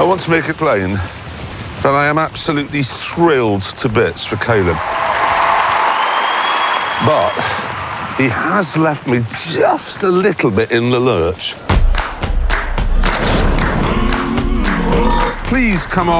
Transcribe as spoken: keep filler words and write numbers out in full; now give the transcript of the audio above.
I want to make it plain that I am absolutely thrilled to bits for Caleb. But he has left me just a little bit in the lurch. Please come on.